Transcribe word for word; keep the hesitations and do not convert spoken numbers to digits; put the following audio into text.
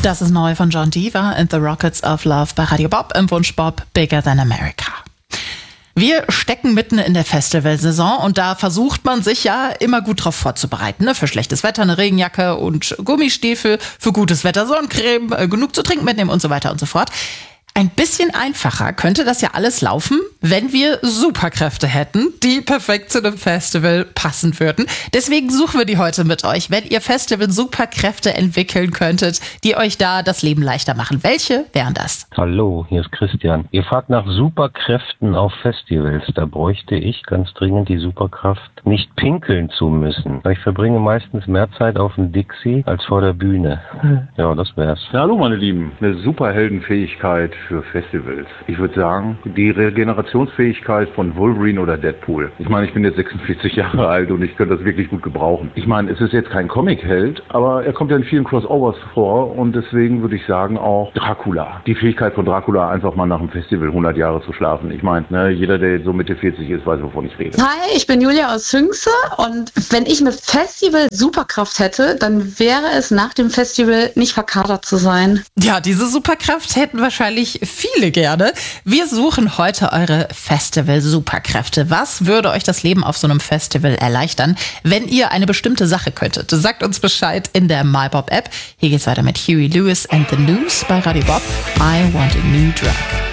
Das ist neu von John Diva and the Rockets of Love bei Radio Bob im Wunsch Bob Bigger Than America. Wir stecken mitten in der Festivalsaison und da versucht man sich ja immer gut drauf vorzubereiten. Ne? Für schlechtes Wetter eine Regenjacke und Gummistiefel, für gutes Wetter Sonnencreme, äh, genug zu trinken mitnehmen und so weiter und so fort. Ein bisschen einfacher könnte das ja alles laufen, wenn wir Superkräfte hätten, die perfekt zu einem Festival passen würden. Deswegen suchen wir die heute mit euch. Wenn ihr Festival Superkräfte entwickeln könntet, die euch da das Leben leichter machen, welche wären das? Hallo, hier ist Christian. Ihr fragt nach Superkräften auf Festivals. Da bräuchte ich ganz dringend die Superkraft, nicht pinkeln zu müssen. Ich verbringe meistens mehr Zeit auf dem Dixie als vor der Bühne. Ja, das wär's. Ja, hallo meine Lieben, eine Superheldenfähigkeit für Festivals. Ich würde sagen, die Regenerationsfähigkeit von Wolverine oder Deadpool. Ich meine, ich bin jetzt sechsundvierzig Jahre alt und ich könnte das wirklich gut gebrauchen. Ich meine, es ist jetzt kein Comic-Held, aber er kommt ja in vielen Crossovers vor und deswegen würde ich sagen auch Dracula. Die Fähigkeit von Dracula, einfach mal nach dem Festival hundert Jahre zu schlafen. Ich meine, ne, jeder, der jetzt so Mitte vierzig ist, weiß, wovon ich rede. Hi, ich bin Julia aus Hünxe und wenn ich eine Festival-Superkraft hätte, dann wäre es nach dem Festival nicht verkatert zu sein. Ja, diese Superkraft hätten wahrscheinlich viele gerne. Wir suchen heute eure Festival-Superkräfte. Was würde euch das Leben auf so einem Festival erleichtern, wenn ihr eine bestimmte Sache könntet? Sagt uns Bescheid in der MyBob-App. Hier geht's weiter mit Huey Lewis and the News bei Radio Bob. I want a new drug.